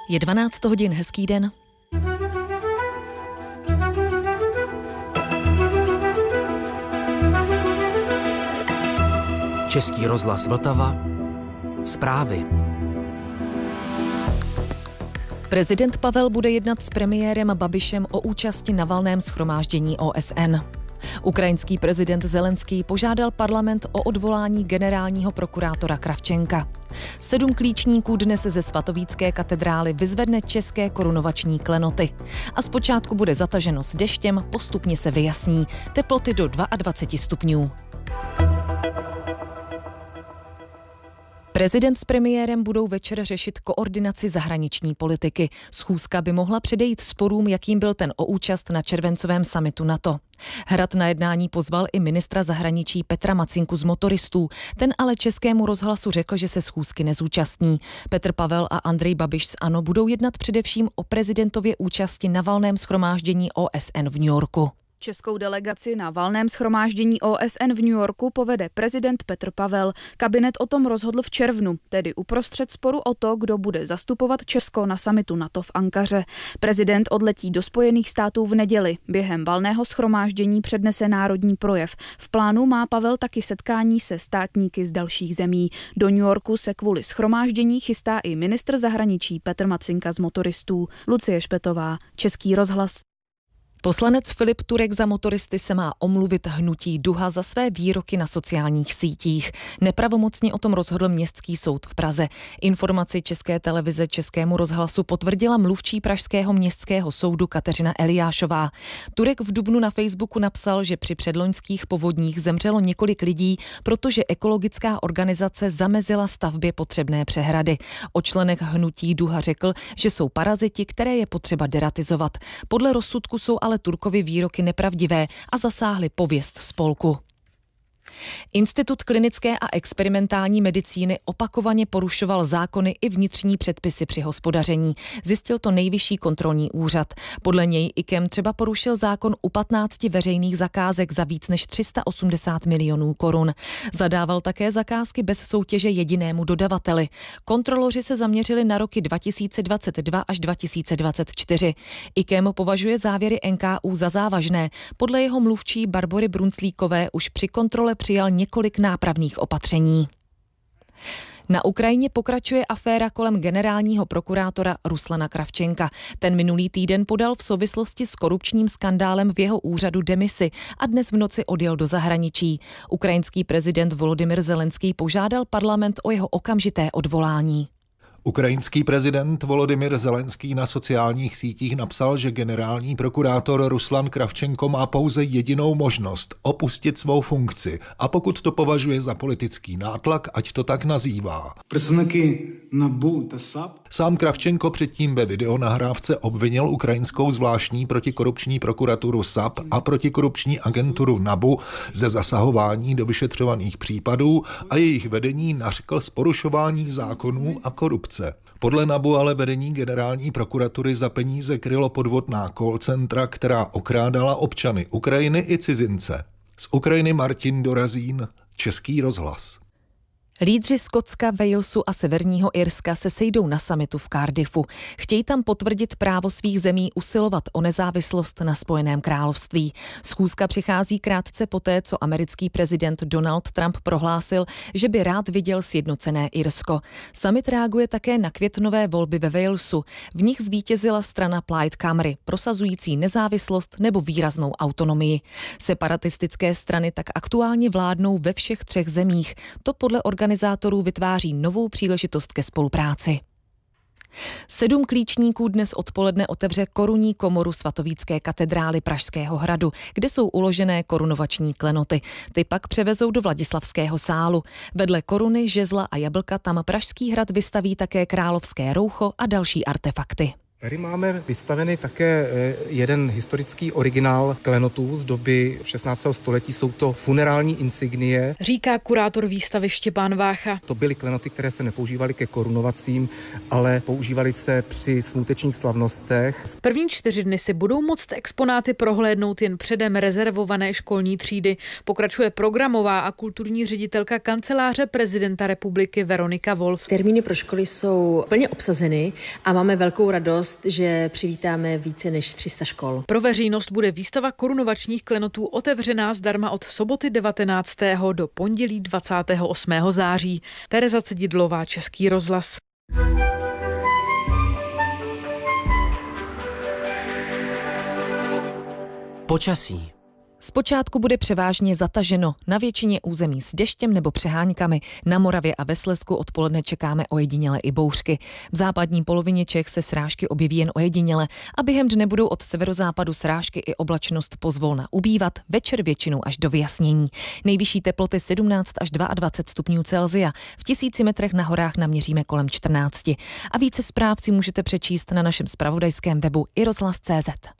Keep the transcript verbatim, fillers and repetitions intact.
Je dvanáct hodin, hezký den. Český rozhlas Vltava. Zprávy. Prezident Pavel bude jednat s premiérem Babišem o účasti na valném shromáždění O S N. Ukrajinský prezident Zelenský požádal parlament o odvolání generálního prokurátora Kravčenka. Sedm klíčníků dnes ze svatovícké katedrály vyzvedne české korunovační klenoty. A zpočátku bude zataženo s deštěm, postupně se vyjasní. Teploty do dvacet dva stupňů. Prezident s premiérem budou večer řešit koordinaci zahraniční politiky. Schůzka by mohla předejít sporům, jakým byl ten o účast na červencovém summitu NATO. Hrad na jednání pozval i ministra zahraničí Petra Macinku z Motoristů. Ten ale Českému rozhlasu řekl, že se schůzky nezúčastní. Petr Pavel a Andrej Babiš z ANO budou jednat především o prezidentově účasti na valném shromáždění O S N v New Yorku. Českou delegaci na valném shromáždění O S N v New Yorku povede prezident Petr Pavel. Kabinet o tom rozhodl v červnu, tedy uprostřed sporu o to, kdo bude zastupovat Česko na summitu NATO v Ankaře. Prezident odletí do Spojených států v neděli. Během valného shromáždění přednese národní projev. V plánu má Pavel taky setkání se státníky z dalších zemí. Do New Yorku se kvůli shromáždění chystá i ministr zahraničí Petr Macinka z Motoristů. Lucie Špetová, Český rozhlas. Poslanec Filip Turek za Motoristy se má omluvit hnutí Duha za své výroky na sociálních sítích. Nepravomocně o tom rozhodl Městský soud v Praze. Informaci České televize Českému rozhlasu potvrdila mluvčí pražského městského soudu Kateřina Eliášová. Turek v dubnu na Facebooku napsal, že při předloňských povodních zemřelo několik lidí, protože ekologická organizace zamezila stavbě potřebné přehrady. O členech hnutí Duha řekl, že jsou paraziti, které je potřeba deratizovat. Podle rozsudku jsou ale Turkovi výroky nepravdivé a zasáhly pověst spolku. Institut klinické a experimentální medicíny opakovaně porušoval zákony i vnitřní předpisy při hospodaření. Zjistil to Nejvyšší kontrolní úřad. Podle něj I K E M třeba porušil zákon u patnácti veřejných zakázek za víc než tři sta osmdesát milionů korun. Zadával také zakázky bez soutěže jedinému dodavateli. Kontroloři se zaměřili na roky dva tisíce dvacet dva až dva tisíce dvacet čtyři. I K E M považuje závěry N K U za závažné. Podle jeho mluvčí Barbory Brunclíkové už při kontrole přijal několik nápravných opatření. Na Ukrajině pokračuje aféra kolem generálního prokurátora Ruslana Kravčenka. Ten minulý týden podal v souvislosti s korupčním skandálem v jeho úřadu demisi a dnes v noci odjel do zahraničí. Ukrajinský prezident Volodymyr Zelenský požádal parlament o jeho okamžité odvolání. Ukrajinský prezident Volodymyr Zelenský na sociálních sítích napsal, že generální prokurátor Ruslan Kravčenko má pouze jedinou možnost opustit svou funkci a pokud to považuje za politický nátlak, ať to tak nazývá. Sám Kravčenko předtím ve videonahrávce obvinil ukrajinskou zvláštní protikorupční prokuraturu S A P a protikorupční agenturu NABU ze zasahování do vyšetřovaných případů a jejich vedení nařkl z porušování zákonů a korupce. Podle NABU ale vedení generální prokuratury za peníze krylo podvodná call centra, která okrádala občany Ukrajiny i cizince. Z Ukrajiny Martin Dorazín, Český rozhlas. Lídři Skotska, Walesu a Severního Irska se sejdou na summitu v Cardiffu. Chtějí tam potvrdit právo svých zemí usilovat o nezávislost na Spojeném království. Schůzka přichází krátce poté, co americký prezident Donald Trump prohlásil, že by rád viděl sjednocené Irsko. Summit reaguje také na květnové volby ve Walesu. V nich zvítězila strana Plaid Cymru, prosazující nezávislost nebo výraznou autonomii. Separatistické strany tak aktuálně vládnou ve všech třech zemích. To podle organizace organizátorů vytváří novou příležitost ke spolupráci. Sedm klíčníků dnes odpoledne otevře korunní komoru svatovícké katedrály Pražského hradu, kde jsou uložené korunovační klenoty. Ty pak převezou do Vladislavského sálu. Vedle koruny, žezla a jablka tam Pražský hrad vystaví také královské roucho a další artefakty. Tady máme vystavený také jeden historický originál klenotů z doby šestnáctého století. Jsou to funerální insignie. Říká kurátor výstavy Štěpán Vácha. To byly klenoty, které se nepoužívaly ke korunovacím, ale používaly se při smutečních slavnostech. Z první čtyři dny si budou moct exponáty prohlédnout jen předem rezervované školní třídy. Pokračuje programová a kulturní ředitelka Kanceláře prezidenta republiky Veronika Wolf. Termíny pro školy jsou plně obsazeny a máme velkou radost, že přivítáme více než tři sta škol. Pro veřejnost bude výstava korunovačních klenotů otevřená zdarma od soboty devatenáctého do pondělí dvacátého osmého září. Tereza Cedidlová, Český rozhlas. Počasí. Zpočátku bude převážně zataženo, na většině území s deštěm nebo přeháňkami. Na Moravě a ve Slezsku odpoledne čekáme ojediněle i bouřky. V západní polovině Čech se srážky objeví jen ojediněle a během dne budou od severozápadu srážky i oblačnost pozvolna ubývat, večer většinou až do vyjasnění. Nejvyšší teploty sedmnáct až dvacet dva stupňů Celsia. V tisíci metrech na horách naměříme kolem čtrnáct. A více zpráv si můžete přečíst na našem zpravodajském webu i rozhlas tečka cé zet.